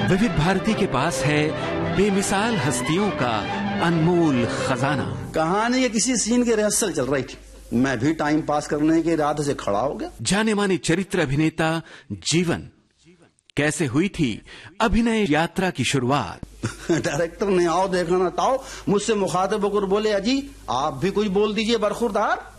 विविध भारती के पास है बेमिसाल हस्तियों का अनमोल खजाना। कहानी के किसी सीन की रिहर्सल चल रही थी, मैं भी टाइम पास करने के इरादे से खड़ा हो गया। जाने माने चरित्र अभिनेता जीवन, कैसे हुई थी अभिनय यात्रा की शुरुआत। डायरेक्टर ने आओ देखा ना ताओ मुझसे मुखातिब होकर बोले, अजी आप भी कुछ बोल दीजिए बरखुरदार।